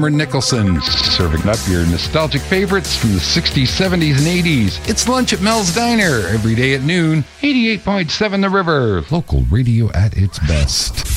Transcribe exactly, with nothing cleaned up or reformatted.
Nicholson, serving up your nostalgic favorites from the sixties, seventies, and eighties. It's lunch at Mel's Diner, every day at noon. eighty-eight point seven The River, local radio at its best.